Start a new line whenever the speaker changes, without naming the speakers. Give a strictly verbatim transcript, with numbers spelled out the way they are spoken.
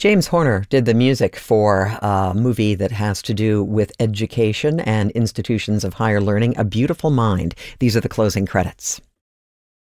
James Horner did the music for a movie that has to do with education and institutions of higher learning, A Beautiful Mind. These are the closing credits.